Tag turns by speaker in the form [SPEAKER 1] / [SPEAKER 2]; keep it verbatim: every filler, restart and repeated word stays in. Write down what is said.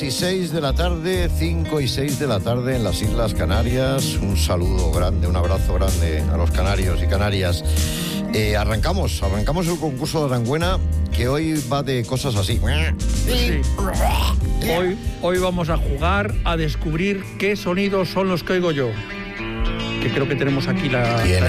[SPEAKER 1] seis de la tarde, cinco y seis de la tarde en las Islas Canarias. Un saludo grande, un abrazo grande a los canarios y canarias. Eh, arrancamos, arrancamos el concurso de Aranguena, que hoy va de cosas así.
[SPEAKER 2] Sí. Hoy, hoy vamos a jugar a descubrir qué sonidos son los que oigo yo. Que creo que tenemos aquí la...
[SPEAKER 1] ¿Quién